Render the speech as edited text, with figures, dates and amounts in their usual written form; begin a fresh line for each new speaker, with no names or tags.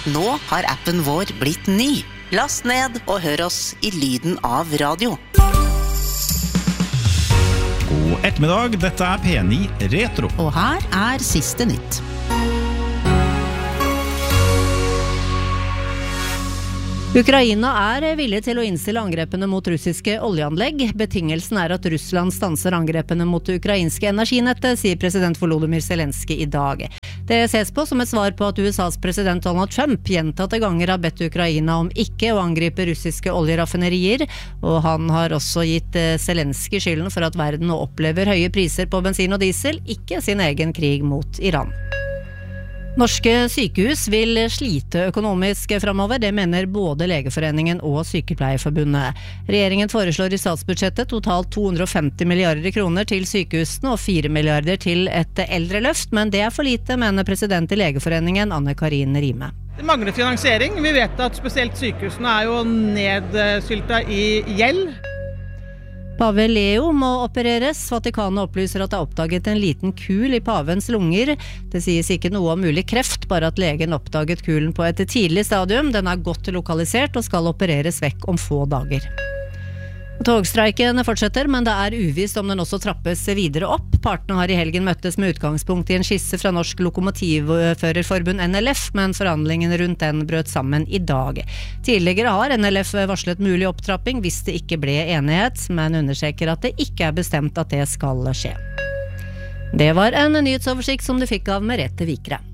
Nå har appen vår blitt ny. Last ned og hør oss i lyden av radio.
God ettermiddag, dette P9 Retro.
Og her siste nytt.
Ukraina villig til å innstille angrepene mot russiske oljeanlegg. Betingelsen at Russland stanser angrepene mot det ukrainske energinettet, sier president Volodymyr Zelensky i dag. Det ses på som et svar på at USAs president Donald Trump gjentatte ganger har bedt Ukraina om ikke å angripe russiske oljeraffinerier, og han har også gitt Zelensky skylden for at verden nå opplever høye priser på bensin og diesel, ikke sin egen krig mot Iran. Norske sykehus vil slite økonomisk fremover, det mener både Legeforeningen og Sykepleierforbundet. Regjeringen foreslår i statsbudsjettet totalt 250 milliarder kroner til sykehusene og 4 milliarder til et eldreløft, men det for lite, mener president i Legeforeningen Anne Karin Rime.
Det mangler finansiering. Vi vet at spesielt sykehusene jo nedsylta i gjeld.
Pave Leo må opereres. Vatikanet opplyser at det oppdaget en liten kul i pavens lunger. Det sies ikke noe om mulig kreft, bare at legen oppdaget kulen på et tidlig stadium. Den godt lokalisert og skal opereres vekk om få dager. Togstreiken fortsetter, men det uvisst om den også trappes videre opp. Partene har i helgen møttes med utgangspunkt i en skisse fra Norsk Lokomotivførerforbund NLF, men forhandlingene rundt den brøt sammen i dag. Tidligere har NLF varslet mulig opptrapping hvis det ikke ble enighet, men understreker at det ikke bestemt at det skal skje. Det var en nyhetsoversikt som du fikk av Merete Vikre.